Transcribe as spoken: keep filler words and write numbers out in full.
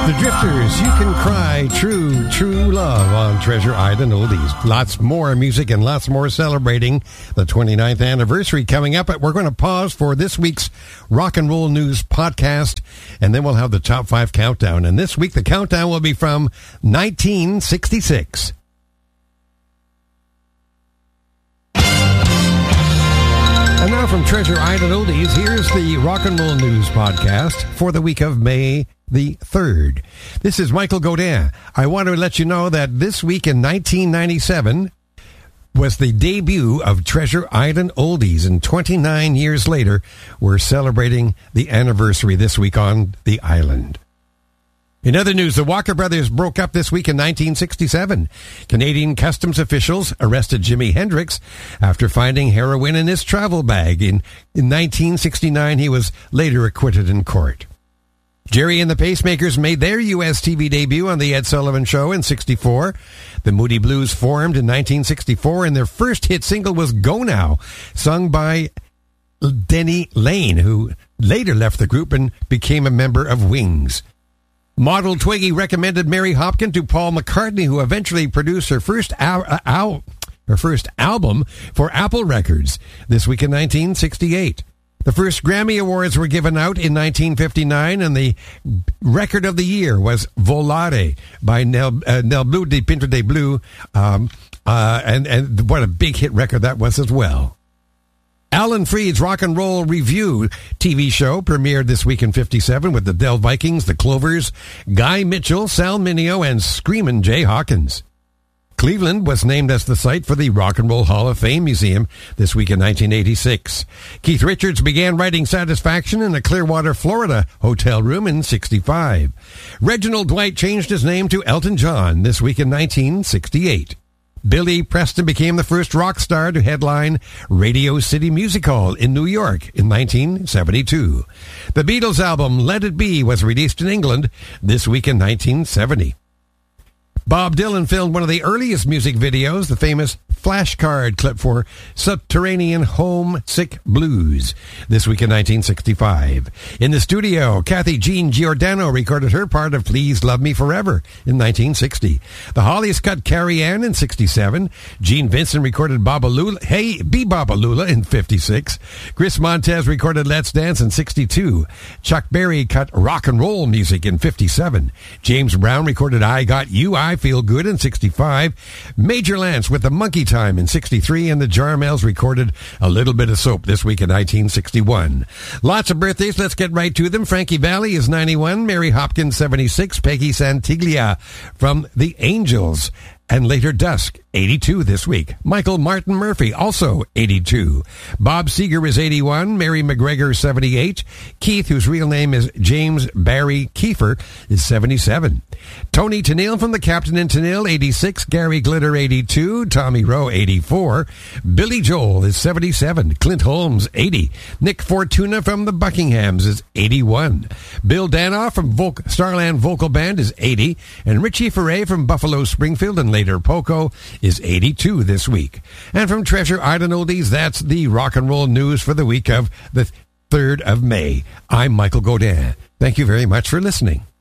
The Drifters, You Can Cry, True, True Love on Treasure Island Oldies. Lots more music and lots more celebrating the twenty-ninth anniversary coming up. But we're going to pause for this week's Rock and Roll News podcast, and then we'll have the top five countdown. And this week, the countdown will be from nineteen sixty-six. And now from Treasure Island Oldies, here's the Rock and Roll News podcast for the week of May the third. This is Michael Godin. I want to let you know that this week in nineteen ninety-seven was the debut of Treasure Island Oldies, and twenty-nine years later, we're celebrating the anniversary this week on the island. In other news, the Walker Brothers broke up this week in nineteen sixty-seven. Canadian customs officials arrested Jimi Hendrix after finding heroin in his travel bag. In, in nineteen sixty-nine, he was later acquitted in court. Jerry and the Pacemakers made their U S T V debut on The Ed Sullivan Show in sixty-four. The Moody Blues formed in nineteen sixty-four, and their first hit single was Go Now, sung by Denny Lane, who later left the group and became a member of Wings. Model Twiggy recommended Mary Hopkin to Paul McCartney, who eventually produced her first al- al- her first album for Apple Records this week in nineteen sixty-eight. The first Grammy Awards were given out in nineteen fifty-nine, and the record of the year was Volare by Nel, uh, Nel Blue de Pinto de Blue, um, uh, and, and what a big hit record that was as well. Alan Freed's Rock and Roll Review T V show premiered this week in fifty-seven with the Del Vikings, the Clovers, Guy Mitchell, Sal Mineo, and Screamin' Jay Hawkins. Cleveland was named as the site for the Rock and Roll Hall of Fame Museum this week in nineteen eighty-six. Keith Richards began writing Satisfaction in a Clearwater, Florida hotel room in sixty-five. Reginald Dwight changed his name to Elton John this week in nineteen sixty-eight. Billy Preston became the first rock star to headline Radio City Music Hall in New York in nineteen seventy-two. The Beatles album Let It Be was released in England this week in nineteen seventy. Bob Dylan filmed one of the earliest music videos, the famous flashcard clip for Subterranean Homesick Blues, this week in nineteen sixty-five. In the studio, Kathy Jean Giordano recorded her part of Please Love Me Forever in nineteen sixty. The Hollies cut Carrie Ann in sixty-seven. Gene Vincent recorded Babalula, Hey, Be Babalula in fifty-six. Chris Montez recorded Let's Dance in sixty-two. Chuck Berry cut rock and roll music in fifty-seven. James Brown recorded I Got You, I Feel Good in sixty-five. Major Lance with the Monkey Time in sixty-three, and the Jarmels recorded A Little Bit of Soap this week in nineteen sixty-one. Lots of birthdays, let's get right to them. Frankie Valli is ninety-one, Mary Hopkins seventy-six, Peggy Santiglia from the Angels, and later Dusk, eighty-two this week. Michael Martin Murphy, also eighty-two. Bob Seger is eighty-one. Mary McGregor, seventy-eight. Keith, whose real name is James Barry Kiefer, is seventy-seven. Tony Tennille from the Captain and Tennille, eighty-six. Gary Glitter, eighty-two. Tommy Rowe, eighty-four. Billy Joel is seventy-seven. Clint Holmes, eighty. Nick Fortuna from the Buckinghams is eighty-one. Bill Danoff from Vol- Starland Vocal Band is eighty. And Richie Furay from Buffalo Springfield and later Poco is eighty-two this week. And from Treasure Island Oldies, that's the rock and roll news for the week of the third of May. I'm Michael Godin. Thank you very much for listening.